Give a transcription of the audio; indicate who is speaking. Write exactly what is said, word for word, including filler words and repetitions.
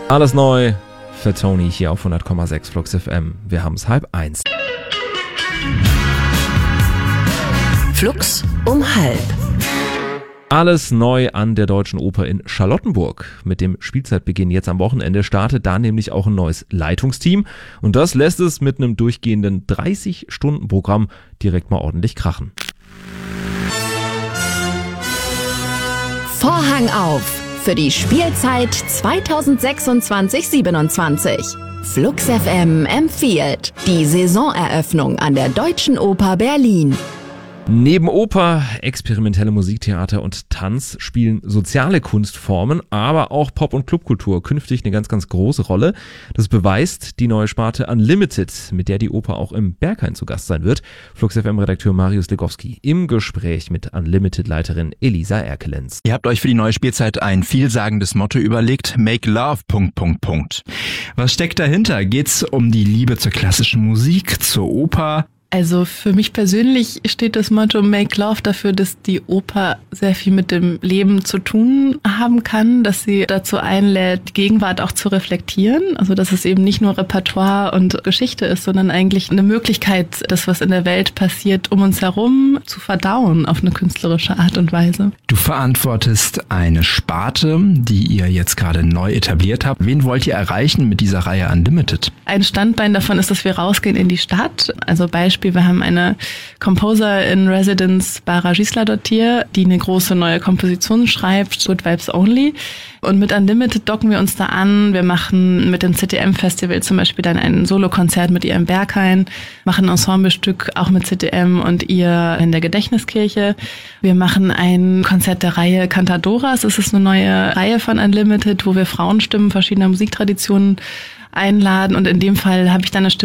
Speaker 1: Alles neu für Tony hier auf hundert Komma sechs Flux F M. Wir haben es halb eins.
Speaker 2: Flux um halb.
Speaker 1: Alles neu an der Deutschen Oper in Charlottenburg. Mit dem Spielzeitbeginn jetzt am Wochenende startet da nämlich auch ein neues Leitungsteam. Und das lässt es mit einem durchgehenden dreißig-Stunden-Programm direkt mal ordentlich krachen.
Speaker 2: Vorhang auf für die Spielzeit zweitausendsechsundzwanzig siebenundzwanzig. Flux F M empfiehlt die Saisoneröffnung an der Deutschen Oper Berlin.
Speaker 1: Neben Oper, experimentelle Musiktheater und Tanz spielen soziale Kunstformen, aber auch Pop- und Clubkultur künftig eine ganz, ganz große Rolle. Das beweist die neue Sparte Unlimited, mit der die Oper auch im Berghain zu Gast sein wird. Flux F M-Redakteur Marius Legowski im Gespräch mit Unlimited-Leiterin Elisa Erkelenz.
Speaker 3: Ihr habt euch für die neue Spielzeit ein vielsagendes Motto überlegt: Make Love, Punkt, Punkt, Punkt. Was steckt dahinter? Geht's um die Liebe zur klassischen Musik, zur Oper?
Speaker 4: Also für mich persönlich steht das Motto Make Love dafür, dass die Oper sehr viel mit dem Leben zu tun haben kann, dass sie dazu einlädt, die Gegenwart auch zu reflektieren. Also dass es eben nicht nur Repertoire und Geschichte ist, sondern eigentlich eine Möglichkeit, das, was in der Welt passiert, um uns herum zu verdauen auf eine künstlerische Art und Weise.
Speaker 3: Du verantwortest eine Sparte, die ihr jetzt gerade neu etabliert habt. Wen wollt ihr erreichen mit dieser Reihe Unlimited?
Speaker 4: Ein Standbein davon ist, dass wir rausgehen in die Stadt. Also Beispiel, wir haben eine Composer in Residence, Bara Gisladottir, die eine große neue Komposition schreibt, Good Vibes Only. Und mit Unlimited docken wir uns da an. Wir machen mit dem Z D M-Festival zum Beispiel dann ein Solokonzert mit ihr im Berghain, machen ein Ensemblestück auch mit Z D M und ihr in der Gedächtniskirche. Wir machen ein Konzert der Reihe Cantadoras. Es ist eine neue Reihe von Unlimited, wo wir Frauenstimmen verschiedener Musiktraditionen einladen. Und in dem Fall habe ich dann eine Stimme